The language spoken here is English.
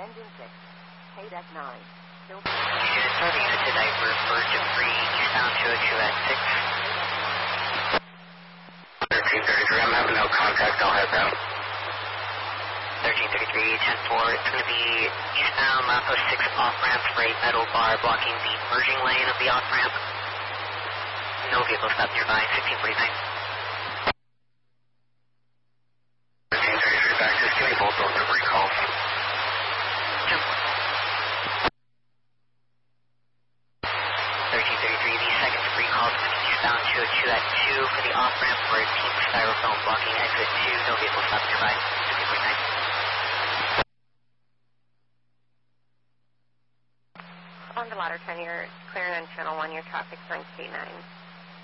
Engine 6. Paydeck 9. Still... Unit starting to divert for debris eastbound 202 at 6. 1333, I'm having no contact, I'll head down. 1333, 10-4, it's going to be eastbound Lamppost 6 off-ramp for a metal bar blocking the merging lane of the off-ramp. No vehicle stop nearby, 1649. 1333, back, just give me both those debris calls. 1333, the second debris call is going to be eastbound 202 at 2 for the off-ramp for a pink styrofoam blocking exit 2, no vehicle stop nearby, 1649. On the ladder 10, you're clearing on channel 1, your traffic's going to gate 9.